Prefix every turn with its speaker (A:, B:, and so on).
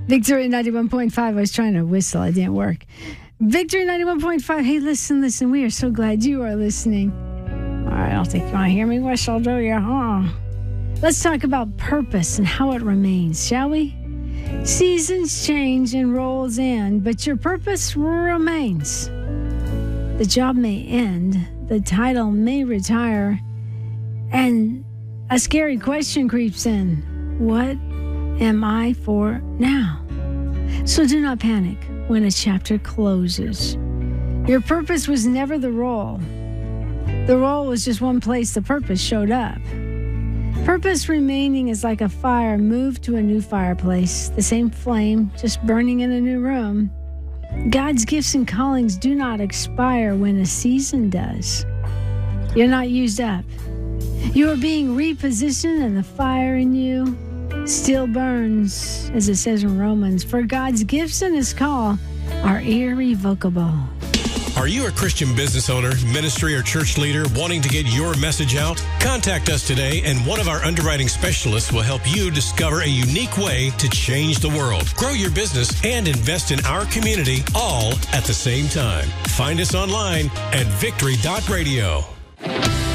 A: Victory 91.5. I was trying to whistle. It didn't work. Victory 91.5. Hey, listen. We are so glad you are listening. All right, I don't think you want to hear me whistle, do you? Huh? Let's talk about purpose and how it remains, shall we? Seasons change and roles end, but your purpose remains. The job may end, the title may retire, and a scary question creeps in. What am I for now? So do not panic when a chapter closes. Your purpose was never the role. The role was just one place the purpose showed up. Purpose remaining is like a fire moved to a new fireplace, the same flame, just burning in a new room. God's gifts and callings do not expire when a season does. You're not used up. You are being repositioned, and the fire in you still burns, as it says in Romans. For God's gifts and His call are irrevocable.
B: Are you a Christian business owner, ministry, or church leader wanting to get your message out? Contact us today, and one of our underwriting specialists will help you discover a unique way to change the world, grow your business, and invest in our community all at the same time. Find us online at victory.radio.